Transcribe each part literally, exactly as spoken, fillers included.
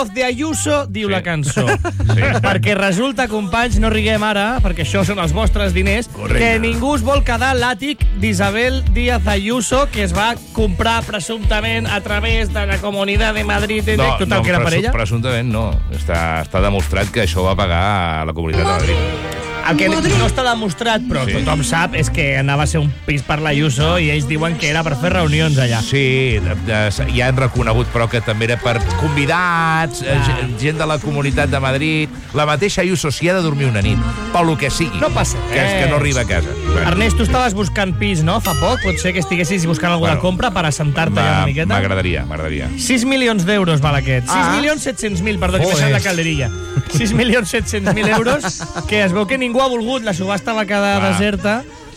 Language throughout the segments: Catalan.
Love de Ayuso, diu sí. la cançó. Sí. Perquè resulta, companys, no riguem ara, perquè això són els vostres diners, correcte, que ningú es vol quedar l'àtic d'Isabel Díaz Ayuso, que es va comprar presumptament a través de la Comunitat de Madrid. No, total, no que era per ella. Presumptament no. Està, està demostrat que això va pagar a la Comunitat de Madrid. El que no està demostrat, però sí, tothom sap, és que anava a ser un pis per l'Ayuso i ells diuen que era per fer reunions allà. Sí, de, de, ja han reconegut, però que també era per convidats, ah. gent de la Comunitat de Madrid. La mateixa Ayuso s'hi ha de dormir una nit, pel que sigui. No passa res. Que és que no arriba a casa. Bueno. Ernest, tu estaves buscant pis, no? Fa poc? Pot ser que estiguessis buscant alguna bueno, compra per assentar-te allà una miqueta? M'agradaria, m'agradaria. sis milions d'euros val aquest. Ah. sis milions set-cents mil, perdó, que m'he deixat la calderilla. sis milions set-cents mil euros, que es veu que ningú ha volgut, la subhasta va quedar ah. deserta,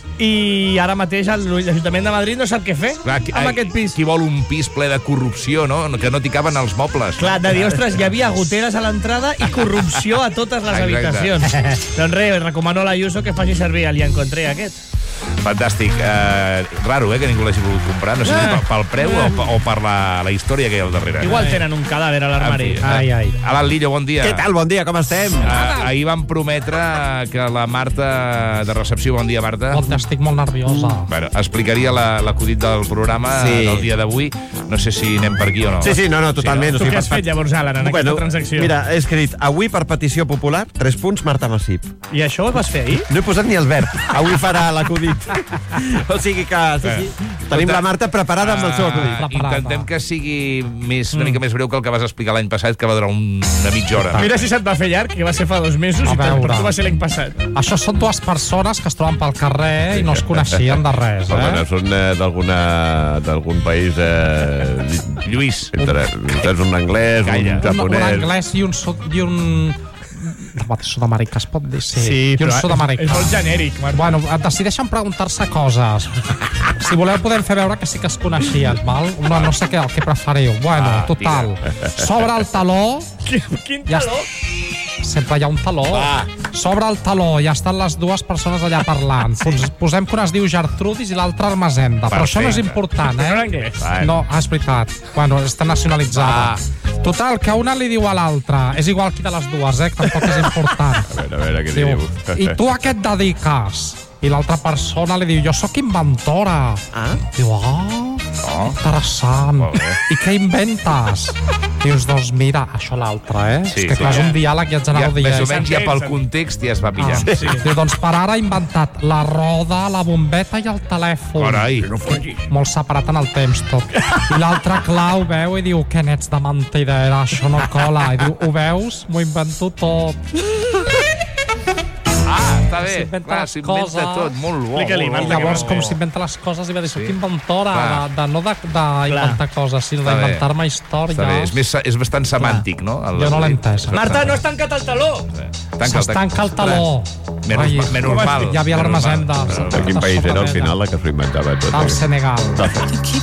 i ara mateix l'Ajuntament de Madrid no sap què fer Clar, qui, amb aquest pis. Qui vol un pis ple de corrupció, no? Que no t'hi caben els mobles. Clar, de dir, ostres, hi havia goteres a l'entrada i corrupció a totes les Exacte. habitacions. Doncs res, recomano a l'Ayuso que faci servir el Encontré aquest. Fantàstic. Eh, raro, eh, que ningú l'hagi volgut comprar. No sé si pel preu o, o per la, la història que hi ha al darrere. Igual tenen un cadàver a l'armari. Ai, ai. Alan Lillo, bon dia. Què tal? Bon dia, com estem? Eh, ahir vam prometre que la Marta de recepció... Bon dia, Marta. Bon dia, estic molt nerviosa. Bueno, explicaria l'acudit del programa sí. del dia d'avui. No sé si anem per aquí o no. Sí, sí, no, no, totalment. Sí, no? Tu què has fet, llavors, Alan, en bueno, aquesta transacció? Mira, he escrit, avui per petició popular, tres punts, Marta Massip. I això ho vas fer ahir? No he posat ni el verb. Avui farà l'acudit. O sigui que sí, sí. tenim la Marta preparada amb el seu acudit. Intentem que sigui més, una mica més breu que el que vas explicar l'any passat, que va durar una mitja hora. Mira si se't va fer llarg, que va ser fa dos mesos, i per tu va ser l'any passat. Això són dues persones que es troben pel carrer i no es coneixien de res, eh? Home, són eh, d'alguna d'algun país... Eh, Lluís. Entre, un, un anglès, Calla. un japonès... Un, un anglès i un... I un... Sud-amèrica es pot dir, sí. Sí, I un sud-americà. És molt genèric, Marta. Bueno, decideixen preguntar-se coses. Si voleu podem fer veure que sí que es coneixien, val? No, no sé què, el que preferiu. Bueno, ah, total. Tira. Sobre el taló... Quin, quin taló? Ja, sempre hi ha un taló. Ah. Sobre el taló ja estan les dues persones allà parlant. Sí. Posem que una es diu Gertrudis i l'altra Almazenda. Però això no és important, eh? No en anglès. No, és veritat. Bueno, està nacionalitzada. Ah. Total, que una li diu a l'altra. És igual qui de les dues, eh? Que tampoc és important. A veure, a veure, què diu, diu? I tu a què et dediques? I l'altra persona li diu, jo sóc inventora. Ah? Diu, ah, oh, interessant. I què inventes? Dius, doncs mira, això l'altre, eh? Sí, és que sí, clar, és ja. un diàleg i ets anat ja, al dia. Més o menys ja pel context ja es va pillar. Ah, sí. Diu, doncs per ara ha inventat la roda, la bombeta i el telèfon. Carai. Molt separat en el temps, tot. I l'altre, clar, ho veu i diu, què n'ets de mentidera, això no cola. I diu, ho veus? M'ho invento tot. Ah, està bé. Clar, s'inventa tot. Molt bo. I llavors, com s'inventa les coses, i va dir, soc inventora, de, de, no d'inventar coses, sinó d'inventar-me històries. Està bé, és, més, és bastant semàntic, no? Jo no l'he entès. Marta, no has tancat el taló! S'es tanca el taló. Menys mal. Hi havia l'Armazenda. De quin país era al final la que s'ho inventava tot? Del Senegal.